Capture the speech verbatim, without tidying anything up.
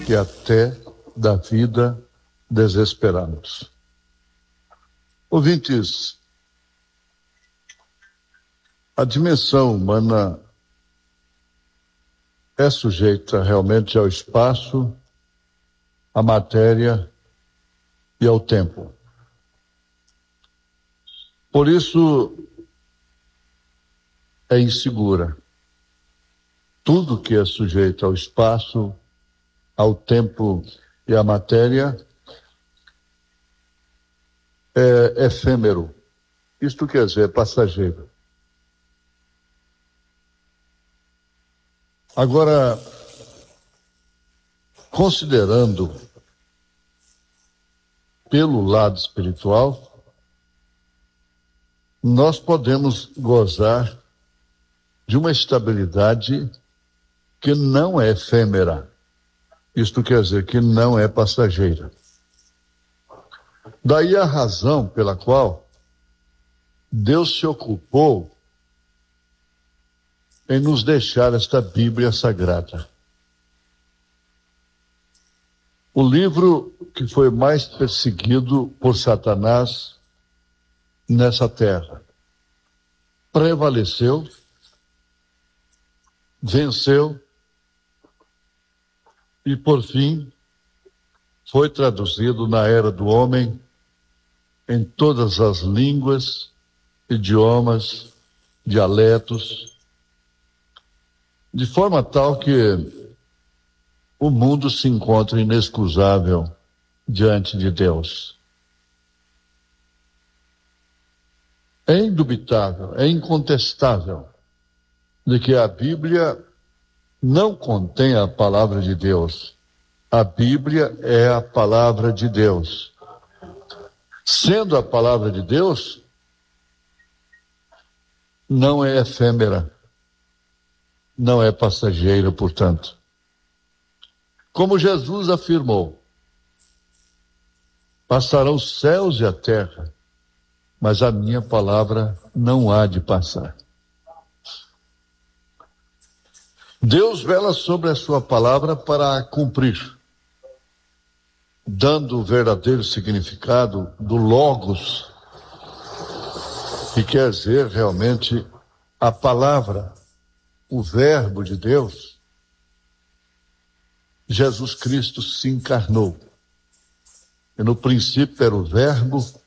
que até da vida desesperamos. Ouvintes, a dimensão humana é sujeita realmente ao espaço, à matéria e ao tempo. Por isso, é insegura. Tudo que é sujeito ao espaço, ao tempo e à matéria é efêmero. Isto quer dizer, é passageiro. Agora, considerando pelo lado espiritual, nós podemos gozar de uma estabilidade que não é efêmera. Isto quer dizer que não é passageira. Daí a razão pela qual Deus se ocupou em nos deixar esta Bíblia Sagrada. O livro que foi mais perseguido por Satanás nessa terra prevaleceu, venceu e, por fim, foi traduzido na era do homem em todas as línguas, idiomas, dialetos, de forma tal que o mundo se encontra inexcusável diante de Deus. É indubitável, é incontestável de que a Bíblia não contém a palavra de Deus. A Bíblia é a palavra de Deus. Sendo a palavra de Deus, não é efêmera, não é passageira, portanto. Como Jesus afirmou, passarão os céus e a terra, mas a minha palavra não há de passar. Deus vela sobre a sua palavra para a cumprir, dando o verdadeiro significado do Logos, que quer dizer realmente a palavra, o verbo de Deus. Jesus Cristo se encarnou. E no princípio era o verbo,